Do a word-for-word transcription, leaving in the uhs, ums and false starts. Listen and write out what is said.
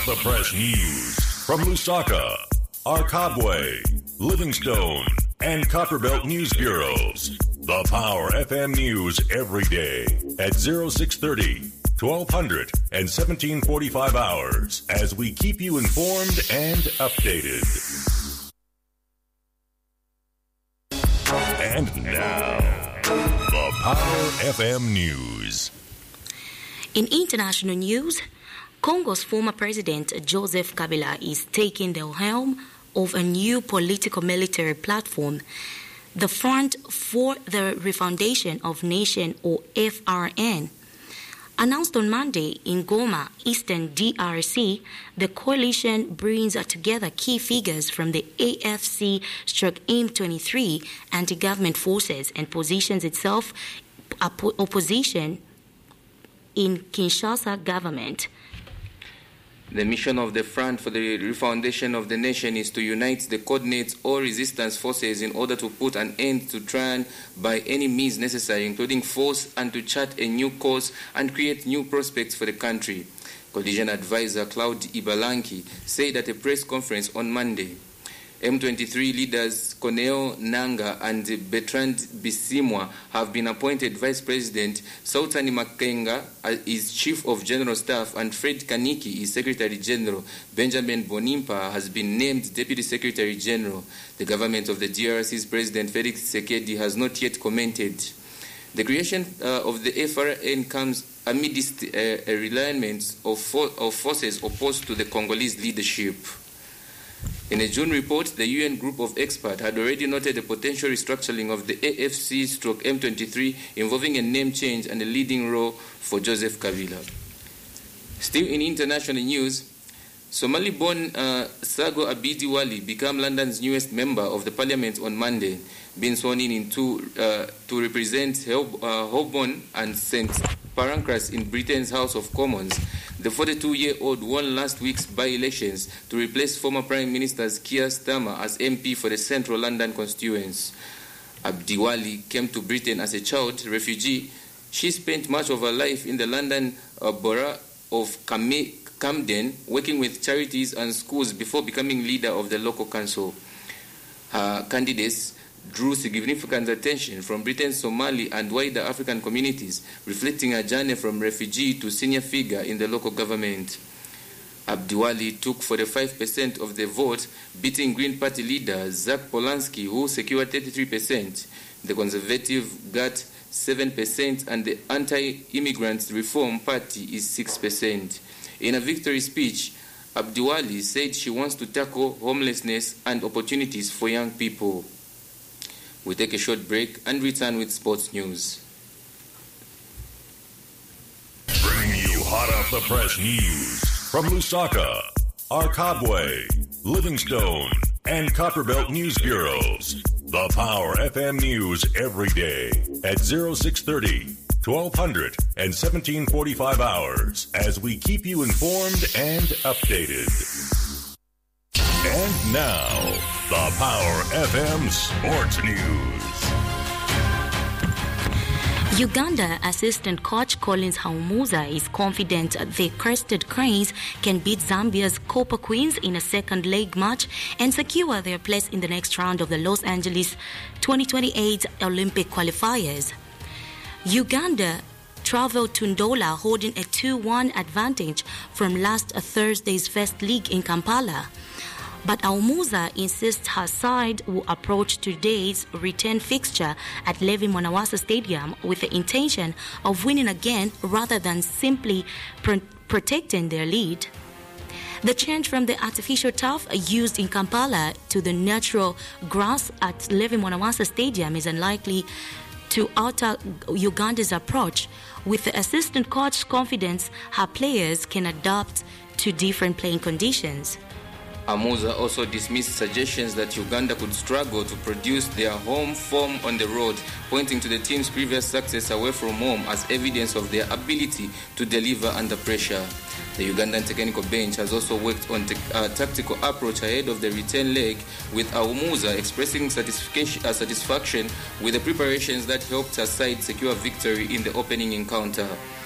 the press news from Lusaka, Arkabwe, Livingstone, and Copperbelt News Bureaus. The Power F M News every day at six thirty, twelve hundred, and seventeen forty-five hours as we keep you informed and updated. And now, the Power F M News. In international news, Congo's former president Joseph Kabila is taking the helm of a new political military platform, the Front for the Refoundation of Nation, or F R N. Announced on Monday in Goma, Eastern D R C, the coalition brings together key figures from the A F C/M twenty-three anti-government forces and positions itself opposition in Kinshasa government. The mission of the Front for the Refoundation of the Nation is to unite the coordinates all resistance forces in order to put an end to trying by any means necessary, including force, and to chart a new course and create new prospects for the country. Coalition advisor Claude Ibalanki said at a press conference on Monday. M twenty-three leaders Corneo Nanga and Bertrand Bisimwa have been appointed Vice President, Sultani Makenga is Chief of General Staff, and Fred Kaniki is Secretary General. Benjamin Bonimpa has been named Deputy Secretary General. The government of the D R C's President Felix Tshisekedi has not yet commented. The creation uh, of the F R N comes amidst uh, a realignment of, fo- of forces opposed to the Congolese leadership. In a June report, the U N group of experts had already noted a potential restructuring of the A F C/M twenty-three involving a name change and a leading role for Joseph Kabila. Still in international news, Somali-born uh, Sago Abidi Wali became London's newest member of the parliament on Monday, being sworn in, in two, uh, to represent Hel- uh, Holborn and Saint Pancras in Britain's House of Commons. The forty-two-year-old won last week's by-elections to replace former Prime Minister Keir Starmer as M P for the Central London constituency. Abdiwali came to Britain as a child refugee. She spent much of her life in the London uh, borough of Cam- Camden, working with charities and schools before becoming leader of the local council. Her candidates drew significant attention from Britain's Somali and wider African communities, reflecting a journey from refugee to senior figure in the local government. Abdiwali took forty-five percent of the vote, beating Green Party leader Zach Polanski, who secured thirty-three percent. The Conservative got seven percent, and the Anti-Immigrant Reform Party is six percent. In a victory speech, Abdiwali said she wants to tackle homelessness and opportunities for young people. We take a short break and return with sports news. Bringing you hot off the press news from Lusaka, Arkabwe, Livingstone, and Copperbelt News Bureaus. The Power F M News every day at six thirty, twelve hundred, and seventeen forty-five hours as we keep you informed and updated. And now, the Power F M Sports News. Uganda assistant coach Collins Haumuza is confident the Crested Cranes can beat Zambia's Copper Queens in a second leg match and secure their place in the next round of the Los Angeles twenty twenty-eight Olympic qualifiers. Uganda traveled to Ndola holding a two one advantage from last Thursday's first leg in Kampala. But Haumuza insists her side will approach today's return fixture at Levi Mwanawasa Stadium with the intention of winning again rather than simply pr- protecting their lead. The change from the artificial turf used in Kampala to the natural grass at Levi Mwanawasa Stadium is unlikely to alter Uganda's approach, with the assistant coach's confidence her players can adapt to different playing conditions. Haumuza also dismissed suggestions that Uganda could struggle to produce their home form on the road, pointing to the team's previous success away from home as evidence of their ability to deliver under pressure. The Ugandan technical bench has also worked on a uh, tactical approach ahead of the return leg, with Haumuza expressing satisfaction, uh, satisfaction with the preparations that helped her side secure victory in the opening encounter.